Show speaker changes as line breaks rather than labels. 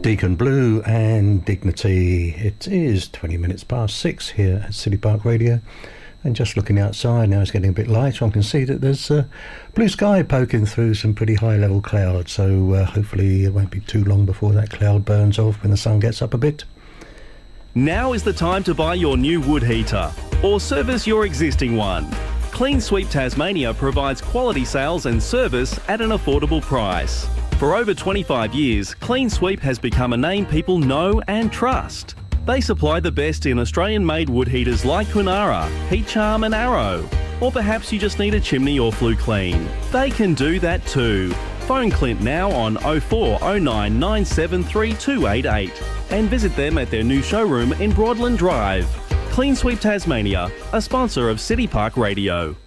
Deacon Blue and Dignity. It is 20 minutes past 6 here at City Park Radio, and just looking outside now, it's getting a bit light, so I can see that there's blue sky poking through some pretty high level clouds, so hopefully it won't be too long before that cloud burns off when the sun gets up a bit.
Now is the time to buy your new wood heater or service your existing one. Clean Sweep Tasmania provides quality sales and service at an affordable price. For over 25 years, Clean Sweep has become a name people know and trust. They supply the best in Australian-made wood heaters like Kunara, Heat Charm and Arrow. Or perhaps you just need a chimney or flue clean. They can do that too. Phone Clint now on 0409 973 288 and visit them at their new showroom in Broadland Drive. Clean Sweep Tasmania, a sponsor of City Park Radio.